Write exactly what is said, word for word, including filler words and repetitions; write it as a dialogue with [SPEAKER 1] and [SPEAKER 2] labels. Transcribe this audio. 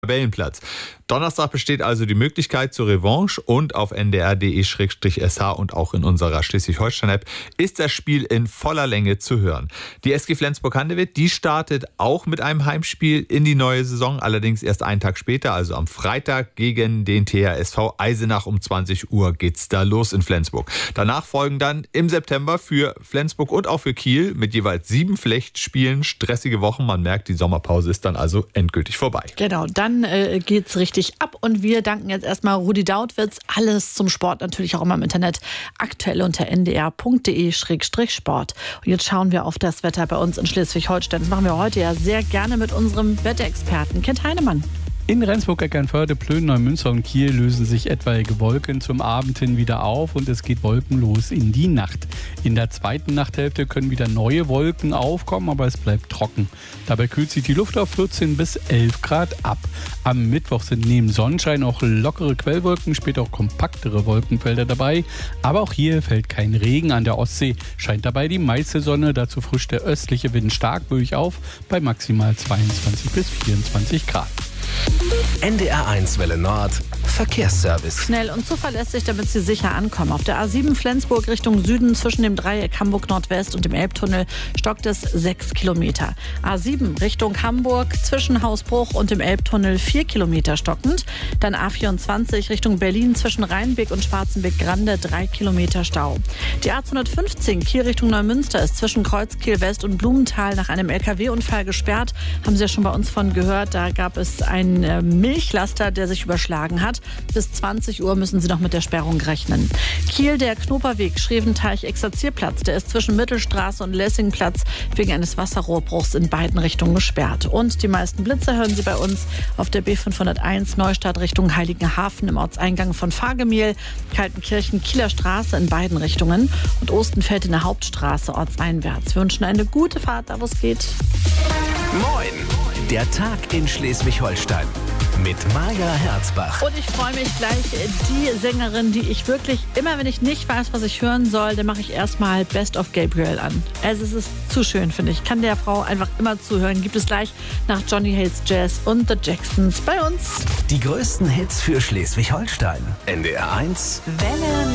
[SPEAKER 1] Tabellenplatz. Donnerstag besteht also die Möglichkeit zur Revanche und auf n d r punkt d e slash s h und auch in unserer Schleswig-Holstein-App ist das Spiel in voller Länge zu hören. Die S G Flensburg-Handewitt, die startet auch mit einem Heimspiel in die neue Saison, allerdings erst einen Tag später, also am Freitag gegen den T H S V Eisenach um zwanzig Uhr geht's da los in Flensburg. Danach folgen dann im September für Flensburg und auch für Kiel mit jeweils sieben Pflichtspielen stressige Wochen. Man merkt, die Sommerpause ist dann also endgültig vorbei.
[SPEAKER 2] Genau, dann äh, geht's richtig ab und wir danken jetzt erstmal Rudi Dautwitz. Alles zum Sport natürlich auch immer im Internet. Aktuell unter n d r punkt d e slash sport. Und jetzt schauen wir auf das Wetter bei uns in Schleswig-Holstein. Das machen wir heute ja sehr gerne mit unserem Wetterexperten Kent Heinemann.
[SPEAKER 3] In Rendsburg, Eckernförde, Plön, Neumünster und Kiel lösen sich etwaige Wolken zum Abend hin wieder auf und es geht wolkenlos in die Nacht. In der zweiten Nachthälfte können wieder neue Wolken aufkommen, aber es bleibt trocken. Dabei kühlt sich die Luft auf vierzehn bis elf Grad ab. Am Mittwoch sind neben Sonnenschein auch lockere Quellwolken, später auch kompaktere Wolkenfelder dabei. Aber auch hier fällt kein Regen. An der Ostsee scheint dabei die meiste Sonne. Dazu frischt der östliche Wind stark böig auf bei maximal zweiundzwanzig bis vierundzwanzig Grad.
[SPEAKER 4] N D R eins Welle Nord Verkehrsservice.
[SPEAKER 2] Schnell und zuverlässig, damit Sie sicher ankommen. Auf der A sieben Flensburg Richtung Süden zwischen dem Dreieck Hamburg Nordwest und dem Elbtunnel stockt es sechs Kilometer. A sieben Richtung Hamburg zwischen Hausbruch und dem Elbtunnel vier Kilometer stockend. Dann A vierundzwanzig Richtung Berlin zwischen Rheinbeck und Schwarzenbeck-Grande drei Kilometer Stau. Die A zweihundertfünfzehn Kiel Richtung Neumünster ist zwischen Kreuzkiel West und Blumenthal nach einem L K W-Unfall gesperrt. Haben Sie ja schon bei uns von gehört. Da gab es einen äh, Milchlaster, der sich überschlagen hat. Bis zwanzig Uhr müssen Sie noch mit der Sperrung rechnen. Kiel, der Knoperweg, Schreventeich-Exerzierplatz, der ist zwischen Mittelstraße und Lessingplatz wegen eines Wasserrohrbruchs in beiden Richtungen gesperrt. Und die meisten Blitze hören Sie bei uns auf der B fünfhunderteins Neustadt Richtung Heiligenhafen im Ortseingang von Fahrgemiehl, Kaltenkirchen, Kieler Straße in beiden Richtungen und Ostenfeld in der Hauptstraße ortseinwärts. Wir wünschen eine gute Fahrt, da wo es geht.
[SPEAKER 4] Moin! Der Tag in Schleswig-Holstein mit Maja Herzbach.
[SPEAKER 2] Und ich freue mich gleich, die Sängerin, die ich wirklich, immer wenn ich nicht weiß, was ich hören soll, dann mache ich erstmal Best of Gabriel an. Also es ist zu schön, finde ich. Ich kann der Frau einfach immer zuhören. Gibt es gleich nach Johnny Hates Jazz und The Jacksons bei uns.
[SPEAKER 4] Die größten Hits für Schleswig-Holstein. N D R eins
[SPEAKER 2] Welle